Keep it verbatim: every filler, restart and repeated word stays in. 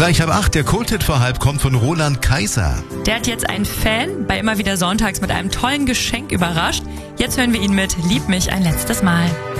Gleich halb acht, der Kulthit vor halb kommt von Roland Kaiser. Der hat jetzt einen Fan bei Immer wieder sonntags mit einem tollen Geschenk überrascht. Jetzt hören wir ihn mit Lieb mich ein letztes Mal.